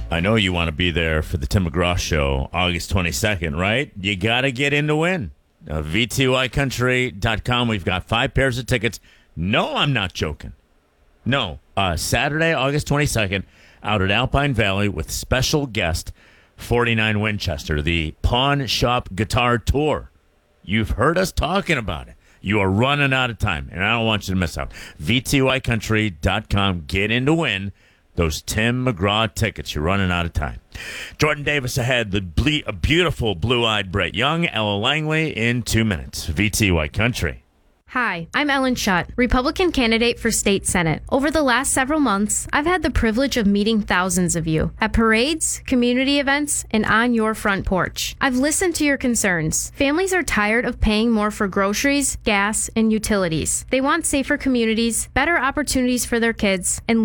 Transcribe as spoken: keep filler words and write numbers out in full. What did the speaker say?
I know you want to be there for the Tim McGraw Show, August twenty-second, right? You got to get in to win. Uh, V T Y country dot com. We've got five pairs of tickets. No, I'm not joking. No. Uh, Saturday, August twenty-second, out at Alpine Valley with special guest forty-nine Winchester, the Pawn Shop Guitar Tour. You've heard us talking about it. You are running out of time, and I don't want you to miss out. V T Y country dot com. Get in to win those Tim McGraw tickets. You're running out of time. Jordan Davis ahead. The ble- a beautiful blue-eyed Brett Young, Ella Langley in two minutes. V T Y Country. Hi, I'm Ellen Schutt, Republican candidate for state senate. Over the last several months, I've had the privilege of meeting thousands of you at parades, community events, and on your front porch. I've listened to your concerns. Families are tired of paying more for groceries, gas, and utilities. They want safer communities, better opportunities for their kids, and